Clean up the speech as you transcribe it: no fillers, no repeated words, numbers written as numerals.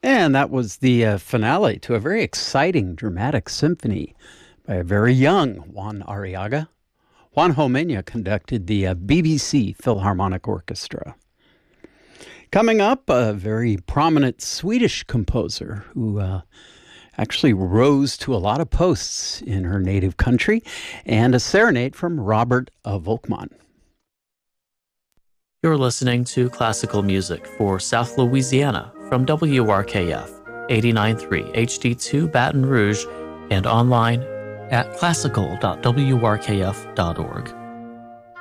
And that was the finale to a very exciting dramatic symphony by a very young Juan Arriaga. Juan Homenya conducted the BBC Philharmonic Orchestra. Coming up, a very prominent Swedish composer who actually rose to a lot of posts in her native country, and a serenade from Robert Volkmann. You're listening to classical music for South Louisiana from WRKF 89.3 HD2 Baton Rouge and online at classical.wrkf.org.